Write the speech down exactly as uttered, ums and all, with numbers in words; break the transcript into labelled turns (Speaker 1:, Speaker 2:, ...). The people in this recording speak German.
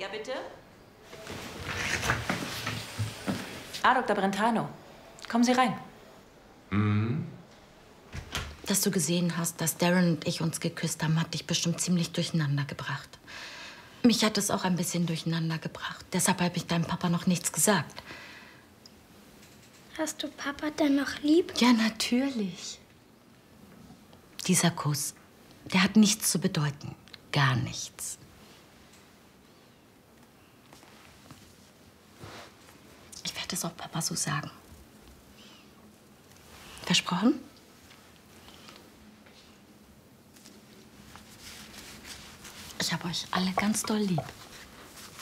Speaker 1: Ja, bitte? Ah, Doktor Brentano. Kommen Sie rein.
Speaker 2: Mhm.
Speaker 3: Dass du gesehen hast, dass Darren und ich uns geküsst haben, hat dich bestimmt ziemlich durcheinander gebracht. Mich hat es auch ein bisschen durcheinander gebracht. Deshalb habe ich deinem Papa noch nichts gesagt.
Speaker 4: Hast du Papa denn noch lieb?
Speaker 3: Ja, natürlich. Dieser Kuss, der hat nichts zu bedeuten. Gar nichts. Ich werde es auch Papa so sagen. Versprochen? Ich habe euch alle ganz doll lieb.